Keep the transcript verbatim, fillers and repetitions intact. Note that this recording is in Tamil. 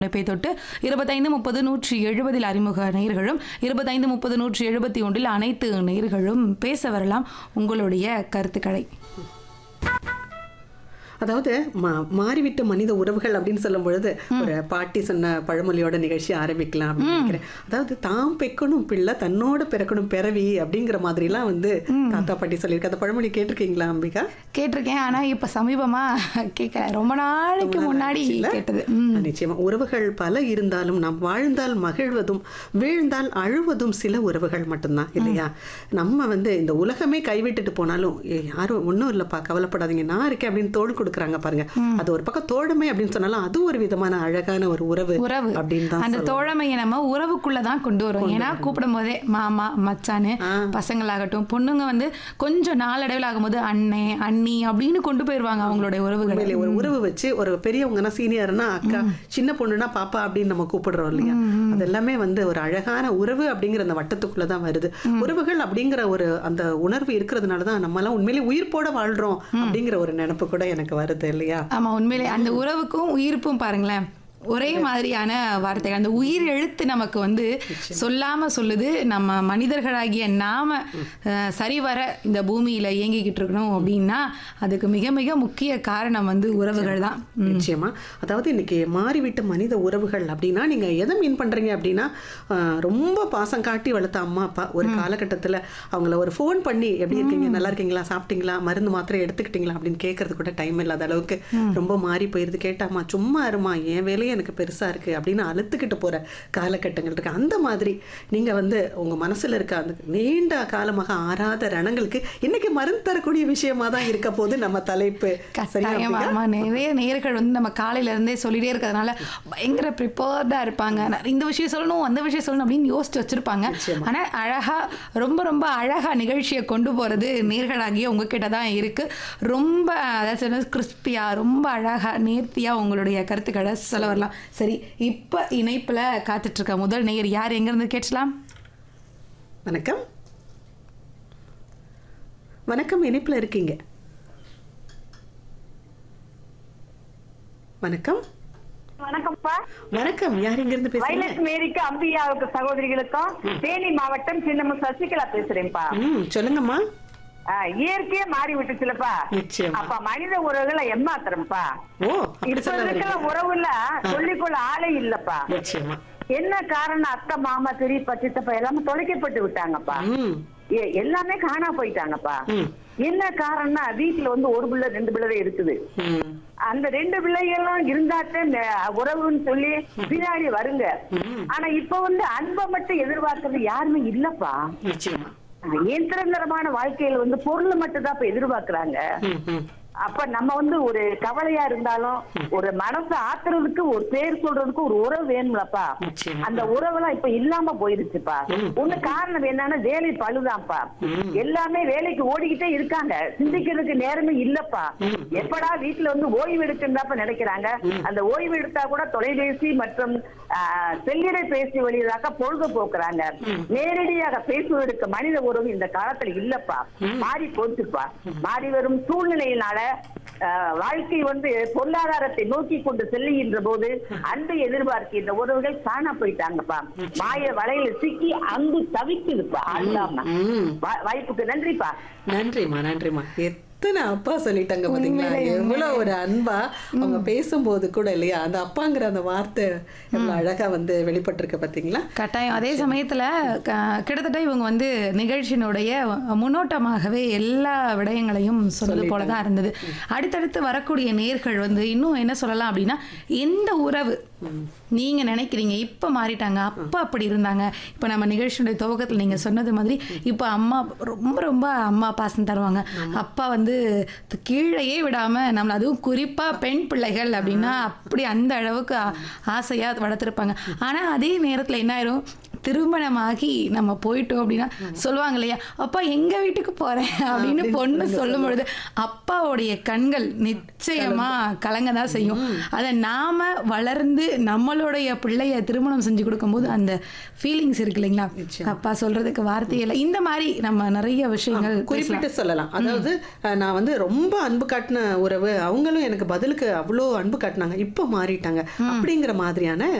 அழைப்பை தொட்டு இருபத்தைந்து முப்பது நூற்றி எழுபதில் அறிமுக நேயர்களும் இருபத்தைந்து முப்பது நூற்றி எழுபத்தி ஒன்றில் அனைத்து நேயர்களும் பேச வரலாம் உங்களுடைய கருத்துக்களை. அதாவது மா மாறிவிட்ட மனித உறவுகள் அப்படின்னு சொல்லும் பொழுது ஒரு பாட்டி சொன்ன பழமொழியோட நிகழ்ச்சி ஆரம்பிக்கலாம் அப்படின்னு நினைக்கிறேன். அதாவது தாம் பெக்கணும் பிள்ளை தன்னோட பிறக்கணும் பிறவி அப்படிங்கிற மாதிரிலாம் வந்து தாத்தா பாட்டி சொல்லியிருக்க அந்த பழமொழி கேட்டிருக்கீங்களா அம்பிகா? கேட்டிருக்கேன். ஆனா இப்ப சமீபமா கேட்க ரொம்ப நாளைக்கு முன்னாடி கேட்டது. நிச்சயமா உறவுகள் பல இருந்தாலும் நாம் வாழ்ந்தால் மகிழ்வதும் வீழ்ந்தால் அழுவதும் சில உறவுகள் மட்டும்தான் இல்லையா? நம்ம வந்து இந்த உலகமே கைவிட்டுட்டு போனாலும் யாரும் ஒன்றும் இல்லப்பா கவலைப்படாதீங்க நான் இருக்கேன் அப்படின்னு தோள் கொடுக்குறாங்க பாருங்க. அது ஒரு பக்கம் தோழமை அப்படின்னு சொன்னாலும் அது ஒரு விதமான அழகான ஒரு உறவு உறவு அப்படின்னு அந்த தோழமையை நம்ம உறவுக்குள்ளதான் கொண்டு வரோம். ஏன்னா கூப்பிடும் போதே மாமா மச்சானு பசங்களாகட்டும் பொண்ணுங்க வந்து கொஞ்சம் நாளடைவில் ஆகும்போது அண்ணே அண்ணி அப்படின்னு கொண்டு போயிருவாங்க அவங்களுடைய உறவுகளை. ஒரு உறவு வச்சு ஒரு பெரியவங்கன்னா சீனியர்னா அக்கா சின்ன பொண்ணுனா பாப்பா அப்படின்னு நம்ம கூப்பிடுறோம் இல்லையா? அது எல்லாமே வந்து ஒரு அழகான உறவு அப்படிங்கிற அந்த வட்டத்துக்குள்ளதான் வருது. உறவுகள் அப்படிங்கிற ஒரு அந்த உணர்வு இருக்கிறதுனாலதான் நம்ம எல்லாம் உண்மையிலே உயிர்ப்போட வாழ்றோம் அப்படிங்கிற ஒரு நினைப்பு கூட எனக்கு வருது இல்லையா? ஆமா உண்மையிலே அந்த உறவுக்கும் உயிர்ப்பும் பாருங்களேன் ஒரே மாதிரியான வார்த்தைகள். அந்த உயிர் எழுத்து நமக்கு வந்து சொல்லாம சொல்லுது நம்ம மனிதர்களாகிய நாம சரிவர இந்த பூமியில இயங்கிக்கிட்டு இருக்கணும் அப்படின்னா அதுக்கு மிக மிக முக்கிய காரணம் வந்து உறவுகள் தான். நிச்சயமா. அதாவது இன்னைக்கு மாறிவிட்ட மனித உறவுகள் அப்படின்னா நீங்க எதை மீன் பண்றீங்க அப்படின்னா ரொம்ப பாசம் காட்டி வளர்த்த அம்மா அப்பா ஒரு காலகட்டத்துல அவங்கள ஒரு ஃபோன் பண்ணி எப்படி இருக்கீங்க நல்லா இருக்கீங்களா சாப்பிட்டீங்களா மருந்து மாத்திரை எடுத்துக்கிட்டீங்களா அப்படின்னு கேட்கறது கூட டைம் இல்லாத அளவுக்கு ரொம்ப மாறி போயிருது. கேட்டாமா சும்மா இருமா என் வேலையை எனக்கு பெருசா இருக்கு அப்படின்னு அழுத்துக்கிட்டு போற காலகட்டங்கள் இருக்கு. அந்த மாதிரி நீங்க வந்து உங்க மனசுல இருக்க அந்த நீண்ட காலமாக ஆறாத ரணங்களுக்கு இன்னைக்கு மருந்து தரக்கூடிய விஷயமா தான் இருக்க போது நம்ம தலைப்பு. நிறைய நேயர்கள் வந்து நம்ம காலையில இருந்தே சொல்லிட்டே இருக்கிறதுனால பயங்கர ப்ரிப்பேர்டா இருப்பாங்க. இந்த விஷயம் சொல்லணும் அந்த விஷயம் சொல்லணும் அப்படின்னு யோசிச்சு வச்சிருப்பாங்க. ஆனா அழகா ரொம்ப ரொம்ப அழகா நிகழ்ச்சியை கொண்டு போறது நேயர்களாகிய உங்ககிட்ட தான் இருக்கு. ரொம்ப அதாவது கிறிஸ்பியா ரொம்ப அழகா நேர்த்தியா உங்களுடைய கருத்துக்களை சொல்ல வரலாம். சரி இப்ப இணைப்புல காத்துட்டு இருக்க முதல் நேயர் யார் எங்க இருந்து கேட்கலாம்? வணக்கம் வணக்கம் இணைப்புல இருக்கீங்க. வணக்கம் வணக்கம்ப்பா. வணக்கம் யார் எங்க இருந்து பேசுறீங்க? வயலட் மேரிக்கு அம்பியாவுக்கு சகோதரிகளுக்கும் தேனி மாவட்டம் சின்னம சசிகலா பேசுறேன்ப்பா. சொல்லுங்கம்மா. இயற்கையே மாறி விட்டுச்சுலப்பா. அப்ப மனித உறவுகளை எம்மாத்திரம்ப்பா. இப்ப இருக்கிற உறவுல சொல்லிக்கொள்ள ஆளே இல்லப்பா. என்ன காரணம்? அக்கா மாமா பெரியப்பா சித்தப்பா எல்லாமே தொலைக்கப்பட்டு விட்டாங்கப்பா. எல்லாமே காணா போயிட்டாங்கப்பா. என்ன காரணம்னா வீட்டுல வந்து ஒரு பிள்ளை ரெண்டு பிள்ளை இருக்குது. அந்த ரெண்டு பிள்ளைகளும் இருந்தாத்தான் உறவுன்னு சொல்லி பின்னாடி வருங்க. ஆனா இப்ப வந்து அன்பை மட்டும் எதிர்பார்க்கறது யாருமே இல்லப்பா. இயந்திரமான வாழ்க்கையில வந்து பொருள் மட்டும் தான் இப்ப எதிர்பார்க்கிறாங்க. அப்ப நம்ம வந்து ஒரு கவலையா இருந்தாலும் ஒரு மனசை ஆத்துறதுக்கு ஒரு பேர் சொல்றதுக்கு ஒரு உறவு வேணும்லப்பா. அந்த உறவெல்லாம் இப்ப இல்லாம போயிருச்சுப்பா. ஒண்ணு காரணம் என்னன்னா வேலை பழுதான்ப்பா. எல்லாமே வேலைக்கு ஓடிக்கிட்டே இருக்காங்க. சிந்திக்கிறதுக்கு நேரமே இல்லப்பா. எப்படா வீட்டுல வந்து ஓய்வு எடுக்குதாப்ப நினைக்கிறாங்க. அந்த ஓய்வு எடுத்தா கூட தொலைபேசி மற்றும் செல்லிடை பேசி வழியாக பொழுது போக்குறாங்க. நேரடியாக பேசுவதற்கு மனித உறவு இந்த காலத்துல இல்லப்பா. மாறி போச்சுப்பா. மாறி வரும் சூழ்நிலையினால வாழ்க்கை வந்து பொருளாதாரத்தை நோக்கி கொண்டு செல்லுகின்ற போது அன்பை எதிர்பார்க்கின்ற உறவுகள் காண போயிட்டாங்கப்பா. மாய வலையில சிக்கி அங்கு தவிக்குதுப்பா. அல்லாம வாய்ப்புக்கு நன்றிப்பா. நன்றிமா நன்றிமா. எத்தனை அப்பா சொல்லிட்டாங்க பாத்தீங்களா? எவ்வளவு ஒரு அன்பா அவங்க பேசும்போது கூட இல்லையா அந்த அப்பாங்கிற அந்த வார்த்தை எவ்வளவு அழகா வந்து வெளிப்பட்டிருக்க பாத்தீங்களா? கட்டாயம். அதே சமயத்துல கிட்டத்தட்ட இவங்க வந்து நிகழ்ச்சியினுடைய முன்னோட்டமாகவே எல்லா விடயங்களையும் சொல்றது போலதான் இருந்தது. அடுத்தடுத்து வரக்கூடிய நேர்கள் வந்து இன்னும் என்ன சொல்லலாம் அப்படின்னா எந்த உறவு நீங்க நினைக்கிறீங்க இப்ப மாறிட்டாங்க அப்ப அப்படி இருந்தாங்க. இப்ப நம்ம நிகழ்ச்சியுடைய துவக்கத்துல நீங்க சொன்னது மாதிரி இப்ப அம்மா ரொம்ப ரொம்ப அம்மா பாசம் தருவாங்க. அப்பா வந்து கீழையே விடாம நம்மள அதுவும் குறிப்பா பெண் பிள்ளைகள் அப்படின்னா அப்படி அந்த அளவுக்கு ஆசையா வளர்த்துருப்பாங்க. ஆனா அதே நேரத்துல என்ன ஆயிரும் திருமணமாகி நம்ம போயிட்டோம் அப்படின்னா சொல்லுவாங்க இல்லையா, அப்பா எங்க வீட்டுக்கு போறேன் அப்படின்னு பொண்ணு சொல்லும் பொழுது அப்பாவுடைய கண்கள் நிச்சயமா கலங்க தான் செய்யும். அதை நாம வளர்ந்து நம்மளுடைய பிள்ளைய திருமணம் செஞ்சு கொடுக்கும்போது அந்த ஃபீலிங்ஸ் இருக்கு இல்லைங்களா, அப்பா சொல்றதுக்கு வார்த்தையே இல்லை. இந்த மாதிரி நம்ம நிறைய விஷயங்கள் குறிப்பிட்டு சொல்லலாம். அதாவது அஹ், நான் வந்து ரொம்ப அன்பு காட்டின உறவு, அவங்களும் எனக்கு பதிலுக்கு அவ்வளோ அன்பு காட்டினாங்க, இப்போ மாறிட்டாங்க அப்படிங்கிற மாதிரியான